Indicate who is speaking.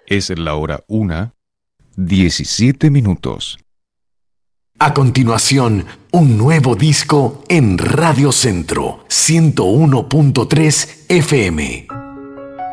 Speaker 1: Es la hora 1:17.
Speaker 2: A continuación, un nuevo disco en Radio Centro 101.3 FM.